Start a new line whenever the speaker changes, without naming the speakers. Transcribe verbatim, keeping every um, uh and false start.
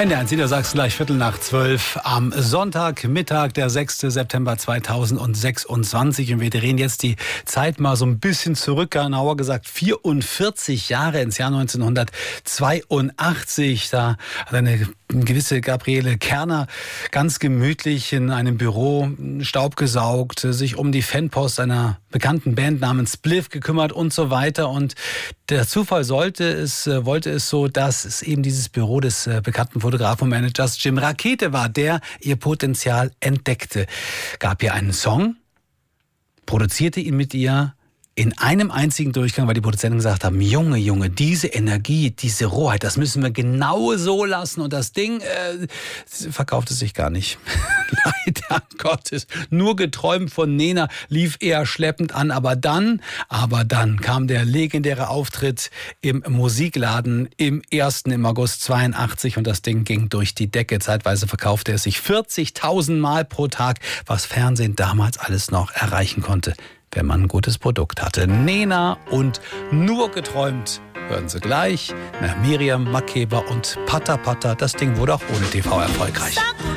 N D eins, da sagst du gleich Viertel nach zwölf am Sonntagmittag, der sechster September zweitausendsechsundzwanzig. Und wir drehen jetzt die Zeit mal so ein bisschen zurück, genauer gesagt vierundvierzig Jahre ins Jahr neunzehnhundertzweiundachtzig. Da hat eine gewisse Gabriele Kerner ganz gemütlich in einem Büro Staub gesaugt, sich um die Fanpost einer bekannten Band namens Spliff gekümmert und so weiter. Und der Zufall sollte es, wollte es so, dass es eben dieses Büro des bekannten Fotografen und Managers Jim Rakete war, der ihr Potenzial entdeckte. Gab ihr einen Song, produzierte ihn mit ihr in einem einzigen Durchgang, weil die Produzenten gesagt haben, Junge, Junge, diese Energie, diese Rohheit, das müssen wir genau so lassen. Und das Ding äh, verkaufte sich gar nicht. Leider Gottes. Nur geträumt von Nena, lief eher schleppend an. Aber dann, aber dann kam der legendäre Auftritt im Musikladen im ersten im August zweiundachtzig und das Ding ging durch die Decke. Zeitweise verkaufte es sich vierzigtausend Mal pro Tag, was Fernsehen damals alles noch erreichen konnte, wenn man ein gutes Produkt hatte. Nena und Nur geträumt hören Sie gleich. Na, Miriam Makeba und Pata Pata. Das Ding wurde auch ohne T V erfolgreich.